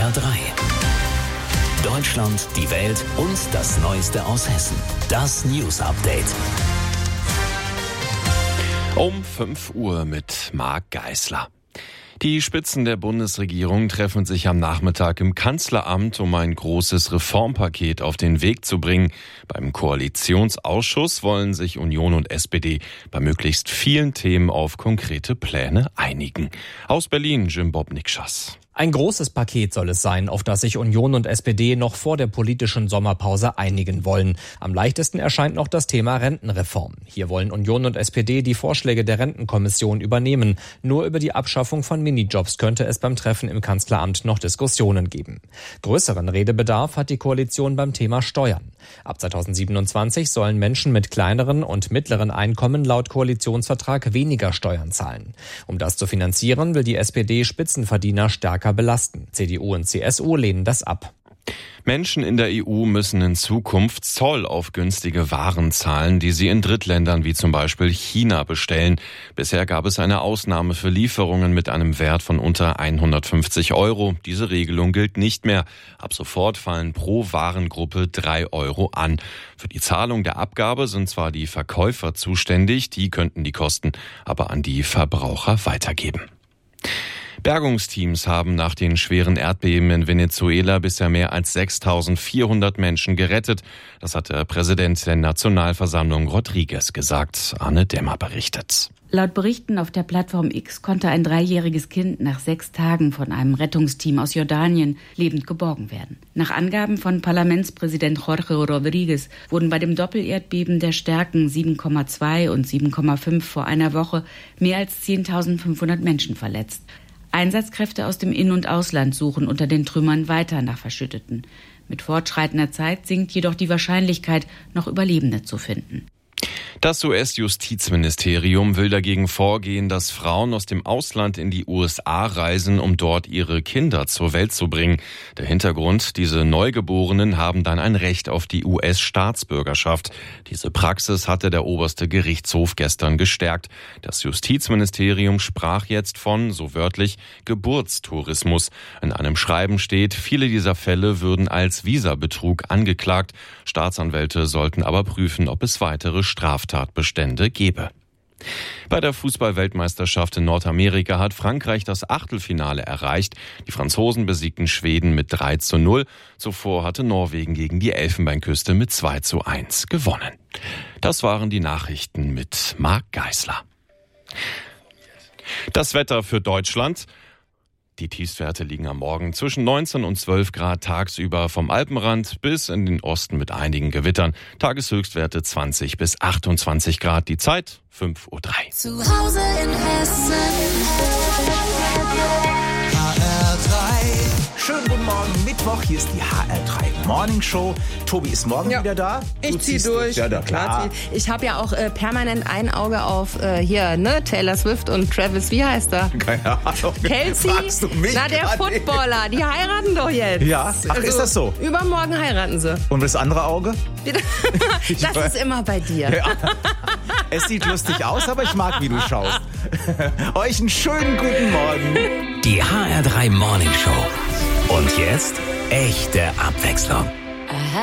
HR3. Deutschland, die Welt und das Neueste aus Hessen. Das News Update. Um 5 Uhr mit Marc Geisler. Die Spitzen der Bundesregierung treffen sich am Nachmittag im Kanzleramt, um ein großes Reformpaket auf den Weg zu bringen. Beim Koalitionsausschuss wollen sich Union und SPD bei möglichst vielen Themen auf konkrete Pläne einigen. Aus Berlin, Jim Bob-Nikschas. Ein großes Paket soll es sein, auf das sich Union und SPD noch vor der politischen Sommerpause einigen wollen. Am leichtesten erscheint noch das Thema Rentenreform. Hier wollen Union und SPD die Vorschläge der Rentenkommission übernehmen. Nur über die Abschaffung von Minijobs könnte es beim Treffen im Kanzleramt noch Diskussionen geben. Größeren Redebedarf hat die Koalition beim Thema Steuern. Ab 2027 sollen Menschen mit kleineren und mittleren Einkommen laut Koalitionsvertrag weniger Steuern zahlen. Um das zu finanzieren, will die SPD Spitzenverdiener stärker belasten. CDU und CSU lehnen das ab. Menschen in der EU müssen in Zukunft Zoll auf günstige Waren zahlen, die sie in Drittländern wie zum Beispiel China bestellen. Bisher gab es eine Ausnahme für Lieferungen mit einem Wert von unter 150 €. Diese Regelung gilt nicht mehr. Ab sofort fallen pro Warengruppe 3 € an. Für die Zahlung der Abgabe sind zwar die Verkäufer zuständig, die könnten die Kosten aber an die Verbraucher weitergeben. Bergungsteams haben nach den schweren Erdbeben in Venezuela bisher mehr als 6.400 Menschen gerettet. Das hat der Präsident der Nationalversammlung Rodriguez gesagt. Anne Dämmer berichtet. Laut Berichten auf der Plattform X konnte ein 3-jähriges Kind nach 6 Tagen von einem Rettungsteam aus Jordanien lebend geborgen werden. Nach Angaben von Parlamentspräsident Jorge Rodriguez wurden bei dem Doppelerdbeben der Stärken 7,2 und 7,5 vor einer Woche mehr als 10.500 Menschen verletzt. Einsatzkräfte aus dem In- und Ausland suchen unter den Trümmern weiter nach Verschütteten. Mit fortschreitender Zeit sinkt jedoch die Wahrscheinlichkeit, noch Überlebende zu finden. Das US-Justizministerium will dagegen vorgehen, dass Frauen aus dem Ausland in die USA reisen, um dort ihre Kinder zur Welt zu bringen. Der Hintergrund: diese Neugeborenen haben dann ein Recht auf die US-Staatsbürgerschaft. Diese Praxis hatte der oberste Gerichtshof gestern gestärkt. Das Justizministerium sprach jetzt von, so wörtlich, Geburtstourismus. In einem Schreiben steht, viele dieser Fälle würden als Visabetrug angeklagt. Staatsanwälte sollten aber prüfen, ob es weitere Straftatbestände gebe. Bei der Fußball-Weltmeisterschaft in Nordamerika hat Frankreich das Achtelfinale erreicht. Die Franzosen besiegten Schweden mit 3:0. Zuvor hatte Norwegen gegen die Elfenbeinküste mit 2:1 gewonnen. Das waren die Nachrichten mit Marc Geisler. Das Wetter für Deutschland. Die Tiefstwerte liegen am Morgen zwischen 19 und 12 Grad tagsüber vom Alpenrand bis in den Osten mit einigen Gewittern. Tageshöchstwerte 20 bis 28 Grad. Die Zeit 5:03 Uhr. Zu Hause in Hessen. Schönen guten Morgen, Mittwoch, hier ist die HR3 Morning Show. Tobi ist morgen wieder da. Ich zieh durch. Ja, klar. Ich habe ja auch permanent ein Auge auf Taylor Swift und Travis, wie heißt er? Keine Ahnung. Kelsey? Fragst du mich Na, der grad Footballer, die heiraten doch jetzt. Ja, ach, ist das so? Übermorgen heiraten sie. Und das andere Auge? Das ist immer bei dir. Ja. Es sieht lustig aus, aber ich mag, wie du schaust. Euch einen schönen guten Morgen. Die HR3 Morning Show. Und jetzt echte Abwechslung.